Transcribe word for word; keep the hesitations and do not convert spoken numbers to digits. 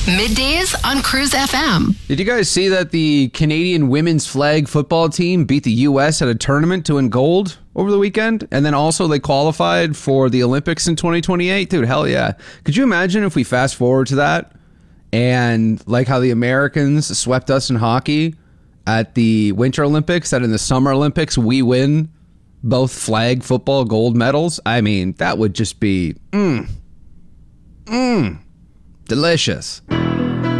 Middays on Cruise F M. Did you guys see that the Canadian women's flag football team beat the U S at a tournament to win gold over the weekend? And then also they qualified for the Olympics in twenty twenty-eight? Dude, hell yeah. Could you imagine if we fast forward to that and like how the Americans swept us in hockey at the Winter Olympics, that in the Summer Olympics we win both flag football gold medals? I mean, that would just be, mmm, mmm. Delicious.